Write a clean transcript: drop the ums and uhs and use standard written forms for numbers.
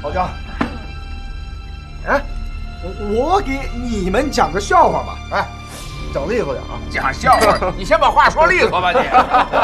好讲。哎，我给你们讲个笑话吧。哎，整利索点啊。 讲笑话，你先把话说利索吧你。